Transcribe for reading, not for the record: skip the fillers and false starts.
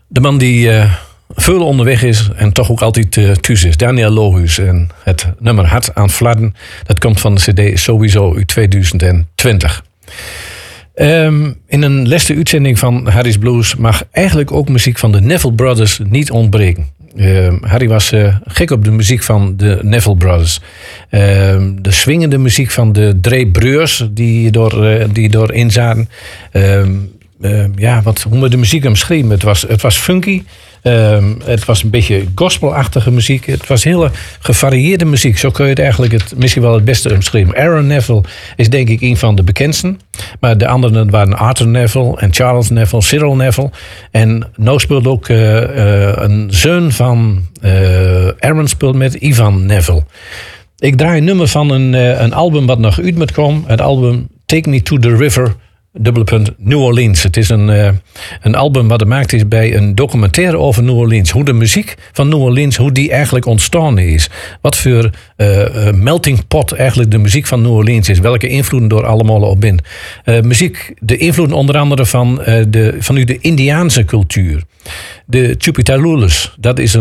De man die veel onderweg is en toch ook altijd thuis is. Daniel Lohuus. En het nummer Hart aan Fladden. Dat komt van de cd Sowieso uit 2020. In een laatste uitzending van Harry's Blues mag eigenlijk ook muziek van de Neville Brothers niet ontbreken. Harry was gek op de muziek van de Neville Brothers. De swingende muziek van de Dre Breurs die door in zaten. Hoe we de muziek omschreven. Het was funky. Het was een beetje gospelachtige muziek. Het was hele gevarieerde muziek. Zo kun je het eigenlijk misschien wel het beste omschrijven. Aaron Neville is denk ik een van de bekendsten. Maar de anderen waren Arthur Neville en Charles Neville, Cyril Neville. En nou speelt ook een zoon van Aaron speelt met Ivan Neville. Ik draai een nummer van een album wat nog uit moet komen. Het album Take Me to the River... New Orleans. Het is een album wat gemaakt is bij een documentaire over New Orleans. Hoe de muziek van New Orleans, hoe die eigenlijk ontstaan is. Wat voor melting pot eigenlijk de muziek van New Orleans is. Welke invloeden door allemaal op in. Muziek, de invloeden onder andere van de Indiaanse cultuur. De Chupitalulus, dat is